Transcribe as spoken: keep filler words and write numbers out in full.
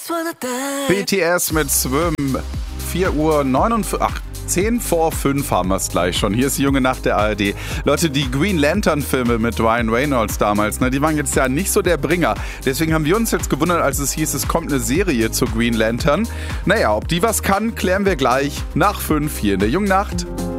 B T S mit Swim. vier Uhr neunundvierzig. Ach, zehn vor fünf haben wir es gleich schon. Hier ist die junge Nacht der A R D. Leute, die Green Lantern-Filme mit Ryan Reynolds damals, ne, die waren jetzt ja nicht so der Bringer. Deswegen haben wir uns jetzt gewundert, als es hieß, es kommt eine Serie zu Green Lantern. Naja, ob die was kann, klären wir gleich nach fünf hier in der jungen Nacht.